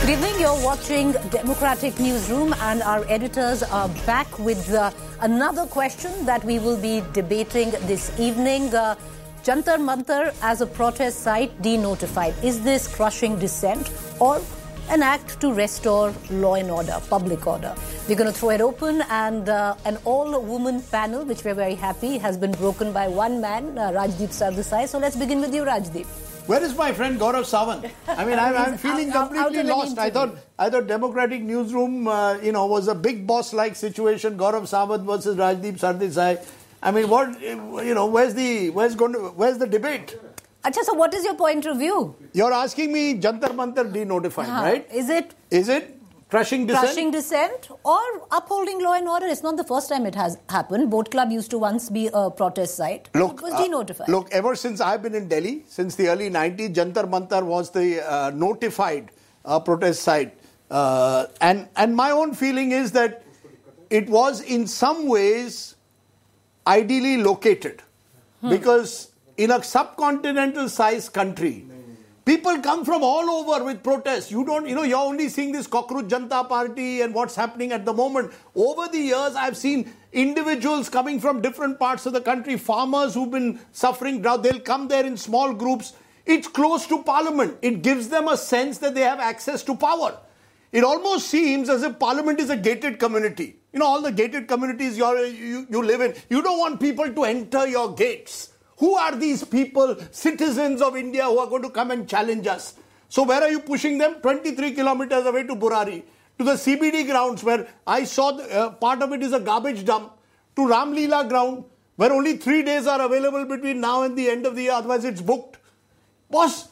Good evening. You're watching Democratic Newsroom, and our editors are back with another question that we will be debating this evening. Jantar Mantar as a protest site denotified. Is this crushing dissent or an act to restore law and order, public order? We're going to throw it open, and an all-woman panel, which we're very happy, has been broken by one man, Rajdeep Sardesai. So let's begin with you, Rajdeep. Where is my friend Gaurav Sawant? I mean, I'm feeling completely lost. I thought Democratic Newsroom, was a big boss-like situation. Gaurav Sawant versus Rajdeep Sardesai. I mean, where's the debate? Achha, so what is your point of view? You're asking me Jantar Mantar denotified, right? Is it crushing dissent? Crushing dissent or upholding law and order? It's not the first time it has happened. Boat Club used to once be a protest site. Look, it was denotified. Look, ever since I've been in Delhi, since the early 90s, Jantar Mantar was the notified protest site. And my own feeling is that it was in some ways ideally located. Because in a subcontinental sized country, people come from all over with protests. You're only seeing this Cockroach Janata Party and what's happening at the moment. Over the years, I've seen individuals coming from different parts of the country, farmers who've been suffering drought. They'll come there in small groups. It's close to Parliament. It gives them a sense that they have access to power. It almost seems as if Parliament is a gated community. All the gated communities you live in, you don't want people to enter your gates. Who are these people, citizens of India, who are going to come and challenge us? So where are you pushing them? 23 kilometers away to Burari, to the CBD grounds where I saw part of it is a garbage dump, to Ramleela ground where only 3 days are available between now and the end of the year, otherwise it's booked. Boss,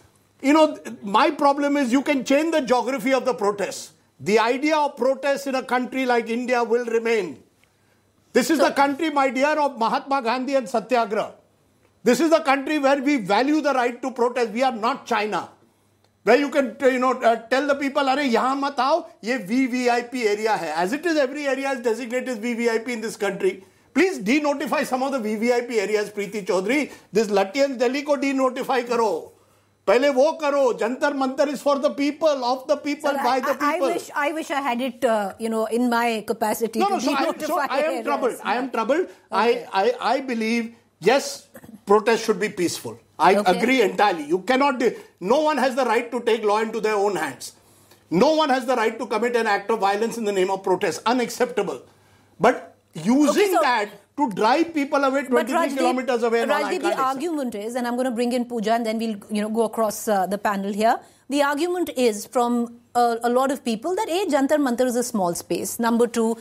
my problem is you can change the geography of the protests. The idea of protests in a country like India will remain. This is the country, my dear, of Mahatma Gandhi and Satyagraha. This is the country where we value the right to protest. We are not China, where you can, tell the people, "Arey, yahan mat aao, ye VVIP area hai." As it is, every area is designated as VVIP in this country. Please denotify some of the VVIP areas, Preeti Chaudhary. This Lutyens Delhi ko denotify karo. Pehle wo karo. Jantar Mantar is for the people, of the people, Sir, by the people. I wish I had it, in my capacity to denotify. I am troubled. I am troubled. Okay. I believe, yes, protest should be peaceful. I agree entirely. You cannot. No one has the right to take law into their own hands. No one has the right to commit an act of violence in the name of protest. Unacceptable. But using that to drive people away 23 kilometers away. Rajdeep, the argument is, and I'm going to bring in Pooja and then we'll go across the panel here. The argument is from a lot of people that Jantar Mantar is a small space. Number two,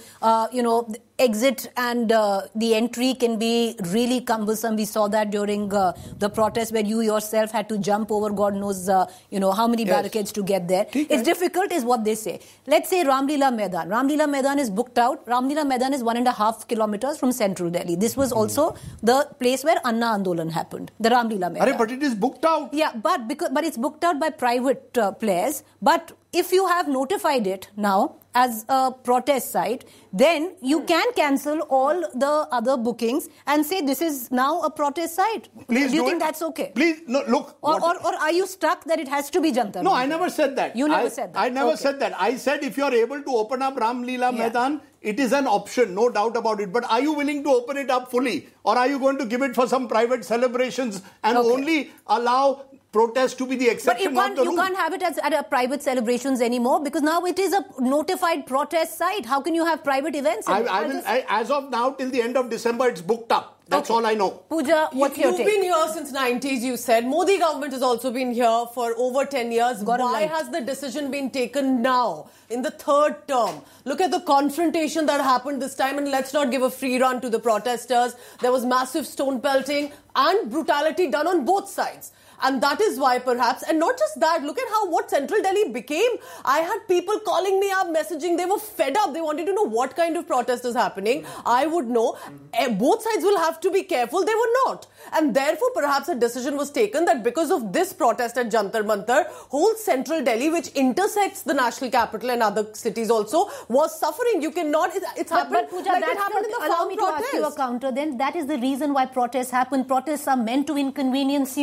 exit and the entry can be really cumbersome. We saw that during the protest where you yourself had to jump over God knows how many barricades to get there. It's difficult is what they say. Let's say Ramleela Maidan. Ramleela Maidan is booked out. Ramleela Maidan is 1.5 kilometers from central Delhi. This was also the place where Anna Andolan happened, the Ramleela Maidan. But it is booked out. Yeah, but it's booked out by private players. But if you have notified it now as a protest site, then you can cancel all the other bookings and say this is now a protest site. Please do you think that's okay? Please, no, look. Or are you stuck that it has to be Jantar? No, I never said that. You never said that. I never said that. I said if you are able to open up Ramleela Maidan, it is an option, no doubt about it. But are you willing to open it up fully? Or are you going to give it for some private celebrations and only allow protest to be the exception? But you can't have it at a private celebrations anymore because now it is a notified protest site. How can you have private events? As of now, till the end of December, it's booked up. That's all I know. Pooja, what's your take? You've been here since 90s, you said. Modi government has also been here for over 10 years. Why has the decision been taken now, in the third term? Look at the confrontation that happened this time, and let's not give a free run to the protesters. There was massive stone pelting and brutality done on both sides. And that is why perhaps, and not just that, look at what Central Delhi became. I had people calling me up, messaging, they were fed up. They wanted to know what kind of protest is happening. I would know. Both sides will have to be careful. They were not. And therefore, perhaps a decision was taken that because of this protest at Jantar Mantar, whole Central Delhi, which intersects the national capital and other cities also, was suffering. You cannot, it's happened. But Pooja, like it happened in the allow me to ask you a counter then. That is the reason why protests happen. Protests are meant to inconvenience you.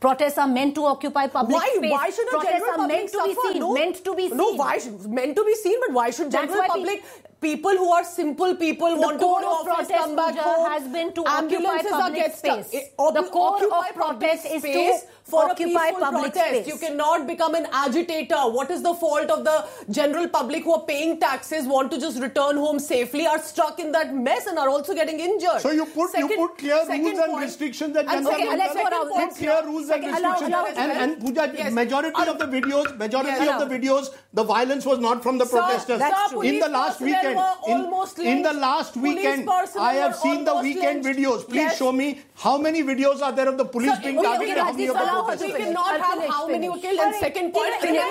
Protests are meant to occupy public space. Why should a general public suffer? Meant to be seen. No, meant to be seen, but why should general public... People who are simple people want to go to office, come back home. Has been to occupy public space. The core of protest is to occupy public space. You cannot become an agitator. What is the fault of the general public who are paying taxes, want to just return home safely, are stuck in that mess and are also getting injured? So you put clear rules and restrictions at Jantar Mantar. Put clear rules and restrictions. And Pooja, majority of the videos, the violence was not from the protesters. In the last weekend, in the last weekend, I have seen the weekend videos. Please show me how many videos are there of the police being targeted. We cannot have how many were killed. And second point,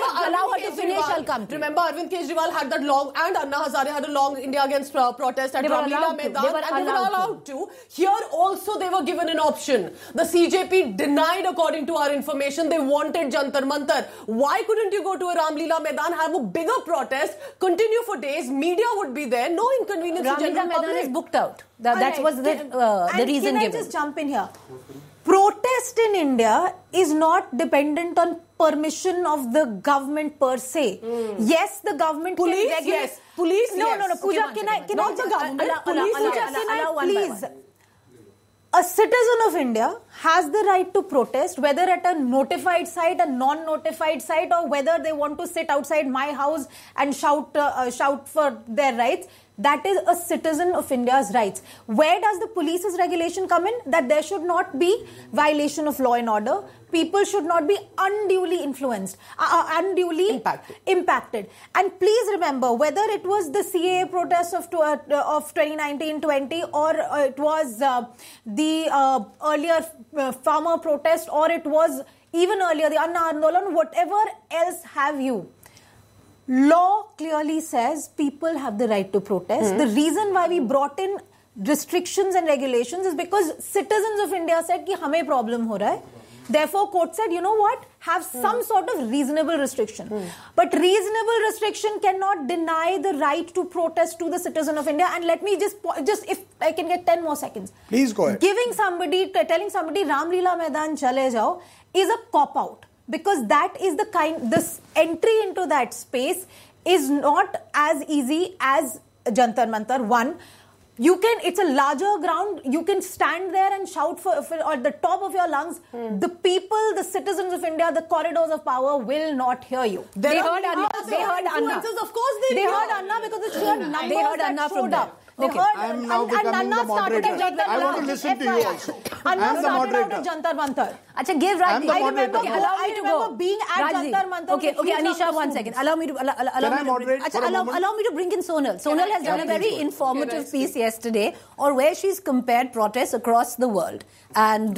remember Arvind Kejriwal had that long, and Anna Hazare had a long India against protest at Ramlila Maidan, and they were allowed to. Here also they were given an option. The CJP denied, according to our information, they wanted Jantar Mantar. Why couldn't you go to a Ramlila Maidan, have a bigger protest, continue for days, media would be there, no inconvenience to general public. Maidan is booked out. That was the reason given. Can I just jump in here? Protest in India is not dependent on permission of the government per se. Yes, the government police, can regulate. yes. Police, no, yes. no. Pooja, Okay, can I not the government. please? A citizen of India has the right to protest, whether at a notified site, a non-notified site, or whether they want to sit outside my house and shout for their rights. That is a citizen of India's rights. Where does the police's regulation come in? That there should not be violation of law and order. People should not be unduly influenced, unduly impacted. And please remember, whether it was the CAA protests of 2019-20, or it was the earlier farmer protest, or it was even earlier the Anna Andolan, whatever else have you. Law clearly says people have the right to protest. The reason why we brought in restrictions and regulations is because citizens of India said कि हमें problem हो रहा है. Therefore, court said, you know what? Have some sort of reasonable restriction. But reasonable restriction cannot deny the right to protest to the citizen of India. And let me just if I can get 10 more seconds. Please go ahead. Telling somebody Ramlila Maidan chale jao is a cop-out. Because that is this entry into that space is not as easy as Jantar Mantar. One, it's a larger ground. You can stand there and shout for at the top of your lungs. The people, the citizens of India, the corridors of power will not hear you. They heard Anna. Of course they heard Anna because it's sheer numbers that showed up. Okay. I am now becoming the moderator. I want to listen to you also. I am the moderator. Jantar Mantar. Achha, give right. I am the moderator. I remember being at Jantar Mantar. Okay, Anisha, 1 second. Allow me to allow me to bring in Sonal. Sonal has done a very informative piece yesterday, or where she's compared protests across the world, and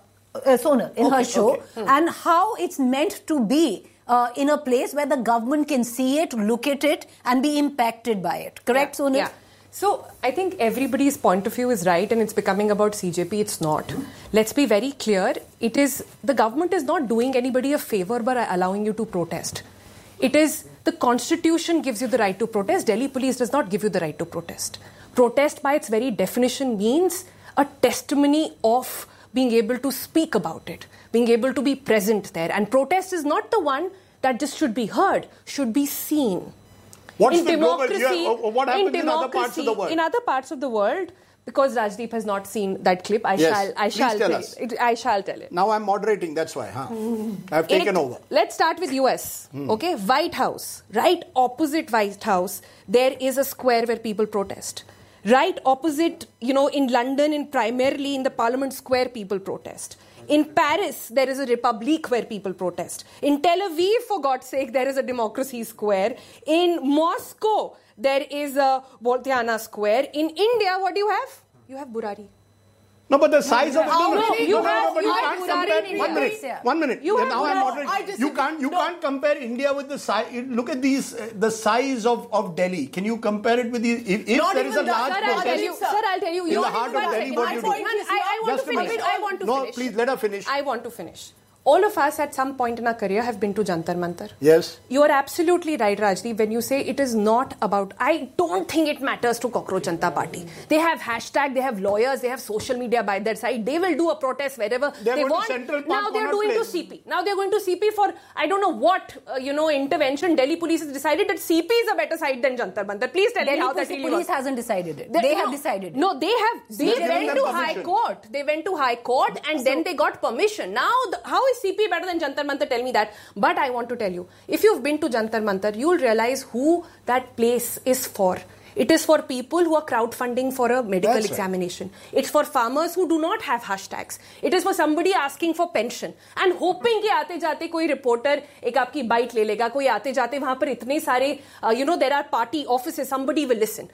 Sonal in her show, and how it's meant to be. In a place where the government can see it, look at it, and be impacted by it. Correct, Sonal? Yeah. So I think everybody's point of view is right, and it's becoming about CJP. It's not. Let's be very clear. It is the government is not doing anybody a favor by allowing you to protest. It is the Constitution gives you the right to protest. Delhi police does not give you the right to protest. Protest by its very definition means a testimony of being able to speak about it, being able to be present there. And protest is not the one that just should be heard, should be seen. What's the global? What happens in other parts of the world? In other parts of the world, because Rajdeep has not seen that clip, I shall tell it. Now I'm moderating, that's why. I've taken over. Let's start with US. Okay, White House. Right opposite White House, there is a square where people protest. Right opposite, in London, primarily in the Parliament Square, people protest. In Paris, there is a Republique where people protest. In Tel Aviv, for God's sake, there is a Democracy Square. In Moscow, there is a Voltiana Square. In India, what do you have? You have Burari. No, but the size of you can't compare. 1 minute. Now I'm moderating. You can't compare India with the size. Look at the size of Delhi. Can you compare it with if there is a large protest? Sir, I'll tell you. In the heart of Delhi, what do you do? I want to finish. No, please let her finish. I want to finish. all of us at some point in our career have been to Jantar Mantar. Yes. You are absolutely right, Rajdeep, when you say it is not about... I don't think it matters to Cockroach Janata Party. They have hashtag, they have lawyers, they have social media by their side. They will do a protest wherever they want. Now they're doing to CP. Now they're going to CP for, I don't know what, intervention. Delhi police has decided that CP is a better side than Jantar Mantar. Please tell me how that really police works. Hasn't decided it. They have decided it. No, they went to High Court. They went to High Court and then they got permission. Now, how is CP better than Jantar Mantar? Tell me that. But I want to tell you, if you've been to Jantar Mantar, you'll realize who that place is for. It is for people who are crowdfunding for a medical examination. Right. It's for farmers who do not have hashtags. It is for somebody asking for pension and hoping कि आते जाते कोई reporter एक आपकी bite ले लेगा. कोई आते जाते वहाँ पर इतने सारे, there are party offices. Somebody will listen.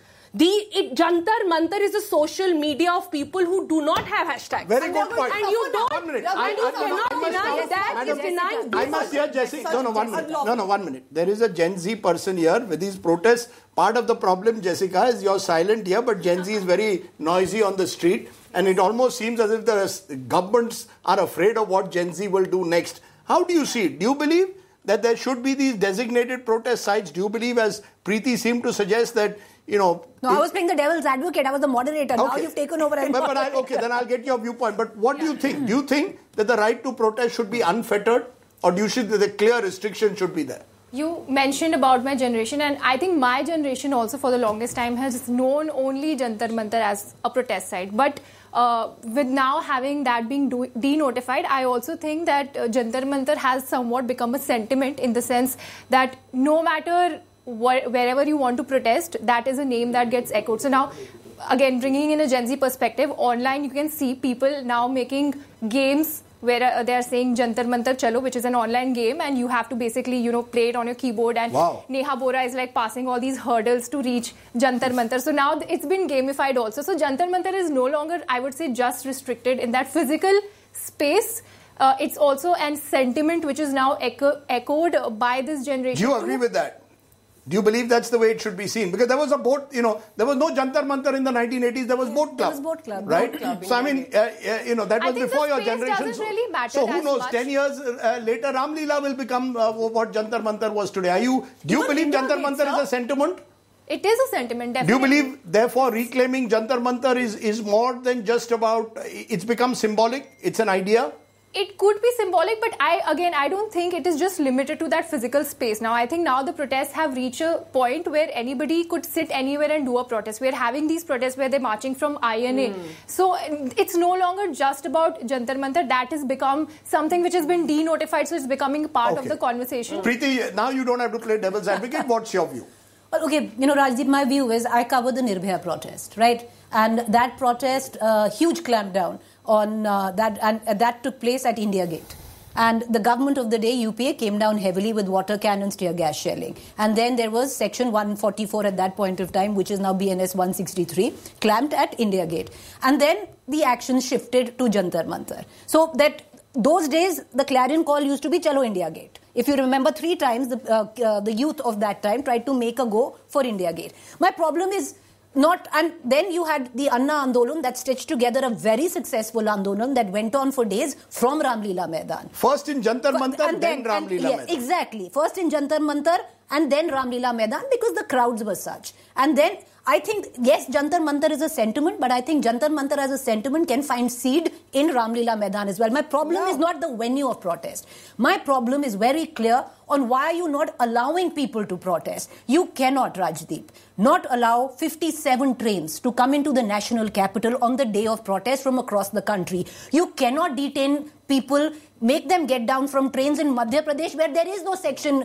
Jantar Mantar is a social media of people who do not have hashtags. Very good point. And you don't. One minute. And you cannot deny that. Is denying. I must hear Jesse. No, 1 minute. No, 1 minute. There is a Gen Z person here with these protests. Part of the problem, Jessica, is you're silent here, but Gen Z is very noisy on the street. And it almost seems as if the governments are afraid of what Gen Z will do next. How do you see it? Do you believe that there should be these designated protest sites? Do you believe, as Preeti seemed to suggest, that No, I was playing the devil's advocate. I was the moderator. Okay. Now you've taken over. And then I'll get your viewpoint. But what do you think? Do you think that the right to protest should be unfettered, or do you think that the clear restriction should be there? You mentioned about my generation, and I think my generation also for the longest time has known only Jantar Mantar as a protest site. But with now having that being denotified, I also think that Jantar Mantar has somewhat become a sentiment, in the sense that no matter wherever you want to protest, that is a name that gets echoed. So now, again, bringing in a Gen Z perspective, online you can see people now making games where they are saying Jantar Mantar Chalo, which is an online game, and you have to basically, play it on your keyboard, and Neha Bora is like passing all these hurdles to reach Jantar Mantar. So now it's been gamified also. So Jantar Mantar is no longer, I would say, just restricted in that physical space. It's also a sentiment which is now echoed by this generation. Do you agree with that? Do you believe that's the way it should be seen? Because there was a boat, there was no Jantar Mantar in the 1980s, there was Boat Club. There was Boat Club. Right? Boat Club, so, I mean, that was before your generation. Doesn't really matter. So, who knows, 10 years later, Ram Leela will become what Jantar Mantar was today. Do you believe Jantar Mantar is a sentiment? It is a sentiment, definitely. Do you believe, therefore, reclaiming Jantar Mantar is more than just about, it's become symbolic, it's an idea? It could be symbolic, but I don't think it is just limited to that physical space. Now, I think now the protests have reached a point where anybody could sit anywhere and do a protest. We are having these protests where they're marching from INA. So, it's no longer just about Jantar Mantar. That has become something which has been denotified, so it's becoming part of the conversation. Preeti, now you don't have to play devil's advocate. What's your view? Well, okay, Rajdeep, my view is I cover the Nirbhaya protest, right? And that protest, huge clampdown on that, and that took place at India Gate. And the government of the day, UPA, came down heavily with water cannons, tear gas shelling. And then there was Section 144 at that point of time, which is now BNS 163, clamped at India Gate. And then the action shifted to Jantar Mantar. So that those days, the clarion call used to be Chalo India Gate. If you remember, 3 times the youth of that time tried to make a go for India Gate. My problem is not, and then you had the Anna Andolan that stitched together a very successful Andolan that went on for days from Ram Leela Maidan. First in Jantar Mantar, then Ram Leela Maidan. Exactly. First in Jantar Mantar and then Ram Leela Maidan, because the crowds were such. And then I think, yes, Jantar Mantar is a sentiment, but I think Jantar Mantar as a sentiment can find seed in Ram Leela Maidan as well. My problem is not the venue of protest. My problem is very clear on why you're not allowing people to protest. You cannot, Rajdeep, not allow 57 trains to come into the national capital on the day of protest from across the country. You cannot detain people, make them get down from trains in Madhya Pradesh where there is no Section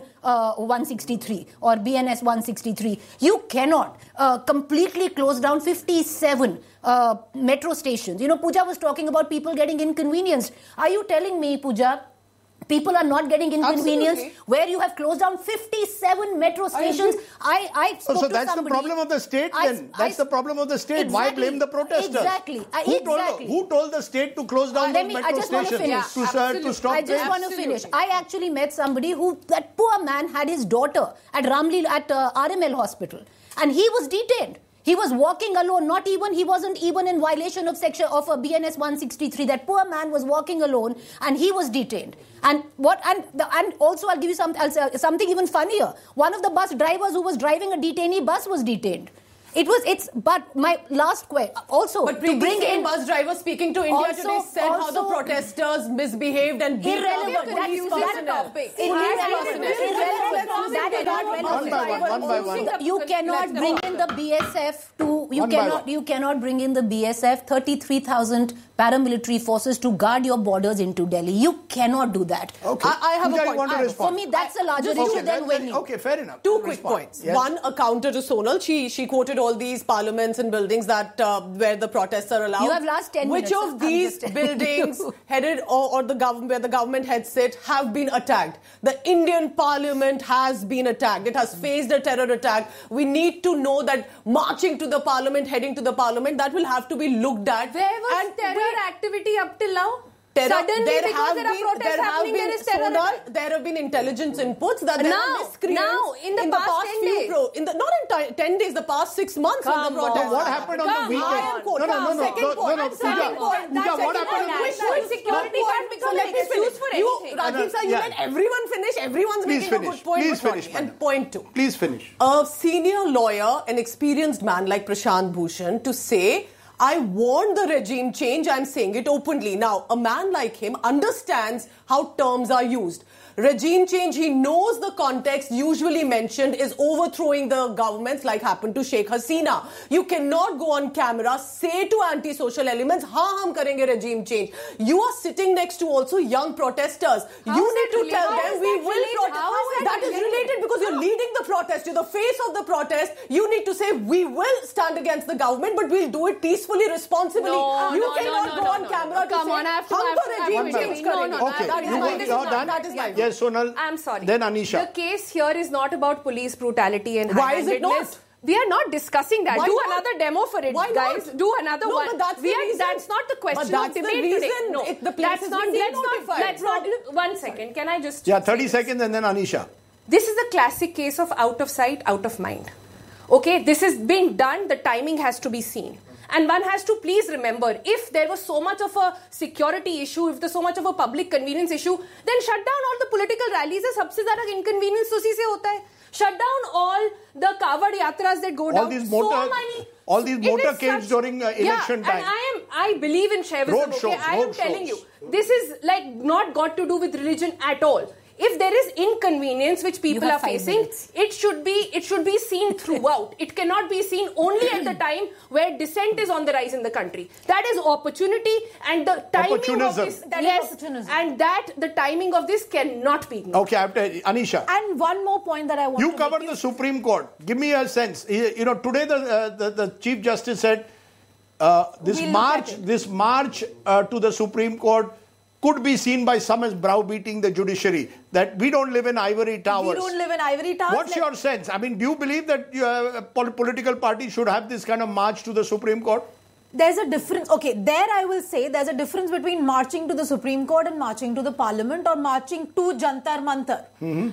163 or BNS 163. You cannot completely close down 57 metro stations. Pooja was talking about people getting inconvenienced. Are you telling me, Pooja, people are not getting inconvenienced where you have closed down 57 metro stations? I spoke so to that's somebody. The problem of the state then. That's the problem of the state. Exactly, why blame the protesters? Exactly. Who told the state to close down those metro stations? To stop I just want to finish. I actually met somebody that poor man had his daughter at RML Hospital, and he was detained. He was walking alone. He wasn't even in violation of section of BNS 163. That poor man was walking alone, and he was detained. And also I'll give you something even funnier. One of the bus drivers who was driving a detainee bus was detained. But my last question also but to bring in bus driver speaking to India today said how the protesters misbehaved and beat irrelevant. That is that topic. One by one. You cannot bring in the BSF to. You cannot bring in the BSF 33,000 paramilitary forces to guard your borders into Delhi. You cannot do that. Okay. I have a point. For me, that's a larger issue than winning. Okay, fair enough. Two quick points. Yes. One, a counter to Sonal. She quoted all these parliaments and buildings that where the protests are allowed. You have last 10 minutes. Which of these buildings headed or the government where the government heads sit have been attacked? The Indian Parliament has been attacked. It has faced a terror attack. We need to know that marching to the Parliament, heading to the Parliament, that will have to be looked at. Where was terror activity up till now? Suddenly, because there are protests happening, there is terror. There have been intelligence inputs that there are miscreants in the past 10 days. Not in 10 days, the past 6 months of the protests. What happened on the weekend? Second point. Pooja, what happened on the weekend? Security can't become an excuse for anything. Rajiv sir, you let everyone finish. Everyone's making a good point. Please finish. And point 2. Please finish. A senior lawyer, an experienced man like Prashant Bhushan, to say, I want the regime change, I'm saying it openly. Now, a man like him understands how terms are used. Regime change, he knows the context usually mentioned is overthrowing the governments like happened to Sheikh Hasina. You cannot go on camera, say to anti-social elements, hum karenge regime change. You are sitting next to also young protesters. You need to tell them we will protest. That is related because you're leading the protest. You're the face of the protest. You need to say we will stand against the government, but we'll do it peacefully, responsibly. You cannot go on camera to say hum regime change karenge. Okay, that is my view. Yes, Sonal. I'm sorry. Then Anisha. The case here is not about police brutality and why is it not? We are not discussing that. Why Do not? another demo for it, Why guys. not? Do another one. But that's the reason. That's not the question But that's of debate the reason. today. No, The place is let's not. 1 second. Can I just? Yeah, 30 seconds and then Anisha. This is a classic case of out of sight, out of mind. Okay, this is being done. The timing has to be seen. And one has to please remember, if there was so much of a security issue, if there's so much of a public convenience issue, then shut down all the political rallies. सबसे ज़्यादा inconvenience उसी से होता है. Shut down all the Kavod Yatras that go down. All these motorcades during election time. And I believe in Shaivism. Road shows, I am telling you, this is like not got to do with religion at all. If there is inconvenience which people are facing, it should be seen throughout. It cannot be seen only at the time where dissent is on the rise in the country. That is opportunity, and the timing of this. And the timing of this cannot be ignored. Okay, Anisha. And one more point that I want. You covered the Supreme Court. Give me a sense. You know, today the Chief Justice said this march to the Supreme Court could be seen by some as browbeating the judiciary, that we don't live in ivory towers. We don't live in ivory towers. What's your sense? I mean, do you believe that political parties should have this kind of march to the Supreme Court? There's a difference. Okay, there I will say there's a difference between marching to the Supreme Court and marching to the Parliament or marching to Jantar Mantar.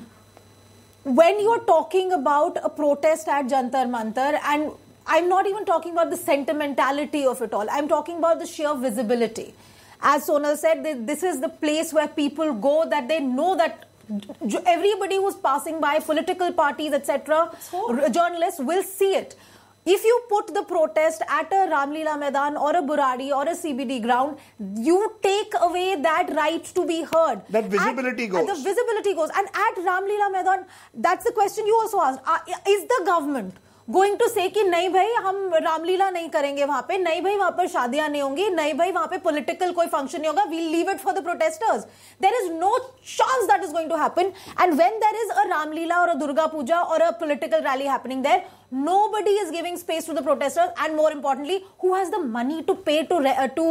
Mm-hmm. When you're talking about a protest at Jantar Mantar, and I'm not even talking about the sentimentality of it all, I'm talking about the sheer visibility. As Sonal said, this is the place where people go, that they know that everybody who's passing by, political parties, etc., journalists will see it. If you put the protest at a Ramlila Maidan or a Burari or a CBD ground, you take away that right to be heard. That visibility goes. The visibility goes. And at Ramlila Maidan, that's the question you also asked. Is the government going to say कि नहीं भाई हम रामलीला नहीं करेंगे वहाँ पे, नहीं भाई वहाँ पर शादियाँ नहीं होंगी, नहीं भाई वहाँ पे political कोई function नहीं होगा, we'll leave it for the protesters. There is no chance that is going to happen. And when there is a Ramleela or a Durga Puja or a political rally happening there, nobody is giving space to the protesters, and more importantly, who has the money to pay to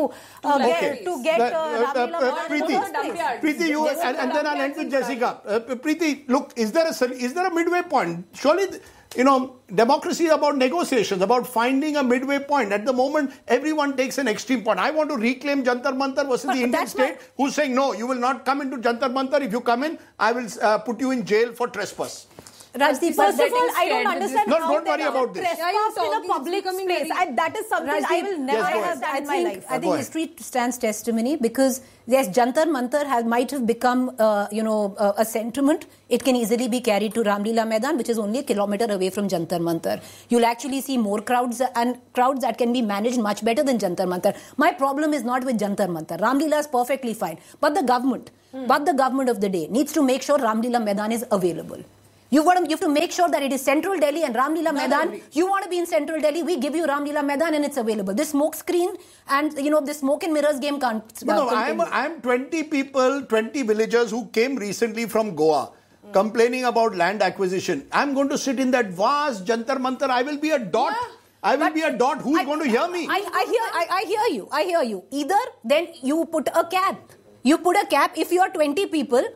get Ramleela? Preeti, you and then I'll end with Jessica. Preeti, look, is there a midway point? Surely, you know, democracy is about negotiations, about finding a midway point. At the moment, everyone takes an extreme point. I want to reclaim Jantar Mantar versus the Indian state, who's saying, no, you will not come into Jantar Mantar. If you come in, I will put you in jail for trespass. Rajdeep, first of all, I don't understand No, how don't worry about this. trespass in a public space. That is something I will never understand in my life. I think history stands testimony because yes, Jantar Mantar might have become a sentiment. It can easily be carried to Ramlila Maidan, which is only a kilometer away from Jantar Mantar. You'll actually see more crowds and crowds that can be managed much better than Jantar Mantar. My problem is not with Jantar Mantar. Ramlila is perfectly fine, but the government of the day needs to make sure Ramlila Maidan is available. You have to make sure that it is Central Delhi and Ramlila Maidan. You want to be in Central Delhi, we give you Ramlila Maidan and it's available. This smoke screen and this smoke and mirrors game can't. I am 20 people, 20 villagers who came recently from Goa complaining about land acquisition. I'm going to sit in that vast Jantar Mantar. I will be a dot. I will be a dot. Who's going to hear me? I hear you. Either then you put a cap. You put a cap. If you are 20 people,